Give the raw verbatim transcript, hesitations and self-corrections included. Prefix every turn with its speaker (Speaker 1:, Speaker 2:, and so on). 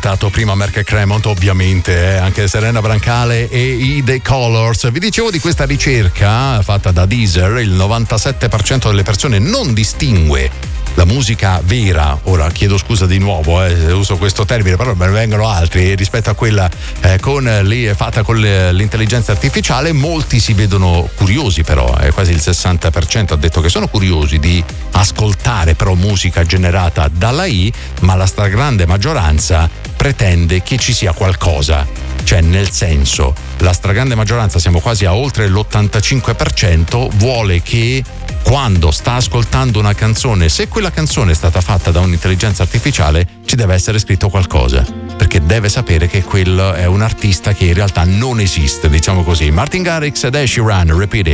Speaker 1: citato prima Merck e Cremont, ovviamente, eh, anche Serena Brancale e i The Colors. Vi dicevo di questa ricerca fatta da Deezer: il novantasette per cento delle persone non distingue la musica vera, ora chiedo scusa di nuovo eh, se uso questo termine, però me ne vengono altri rispetto a quella eh, con lì fatta con l'intelligenza artificiale. Molti si vedono curiosi, però eh, quasi il sessanta per cento ha detto che sono curiosi di ascoltare però musica generata dalla I, ma la stragrande maggioranza pretende che ci sia qualcosa, cioè nel senso la stragrande maggioranza, siamo quasi a oltre l'ottantacinque per cento, vuole che quando sta ascoltando una canzone, se quella canzone è stata fatta da un'intelligenza artificiale, ci deve essere scritto qualcosa, perché deve sapere che quello è un artista che in realtà non esiste, diciamo così. Martin Garrix ed Ed Sheeran, Repeat It.